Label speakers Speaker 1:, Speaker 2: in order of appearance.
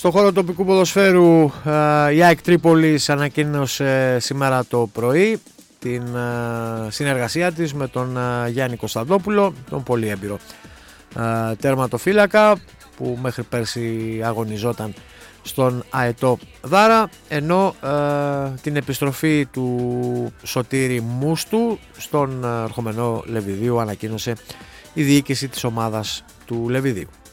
Speaker 1: Στο χώρο τοπικού ποδοσφαίρου η ΑΕΚ Τρίπολης ανακοίνωσε σήμερα το πρωί την συνεργασία της με τον Γιάννη Κωνσταντόπουλο, τον πολύ έμπειρο τερματοφύλακα που μέχρι πέρσι αγωνιζόταν στον ΑΕΤΟ Δάρα, ενώ την επιστροφή του Σωτήρη Μούστου στον ερχομενό Λεβιδίου ανακοίνωσε η διοίκηση της ομάδας του Λεβιδίου.